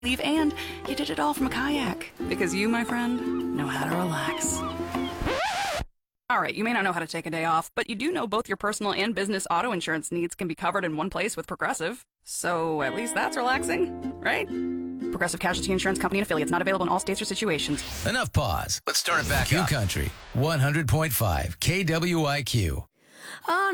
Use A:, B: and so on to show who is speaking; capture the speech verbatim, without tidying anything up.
A: leave, and you did it all from a kayak. Because you, my friend, know how to relax. Alright, you may not know how to take a day off, but you do know both your personal and business auto insurance needs can be covered in one place with Progressive. So at least that's relaxing, right? Progressive Casualty Insurance Company and affiliates, not available in all states or situations.
B: Enough pause.
C: Let's start it back
B: Q
C: up.
B: Country, one hundred point five K W I Q.
D: On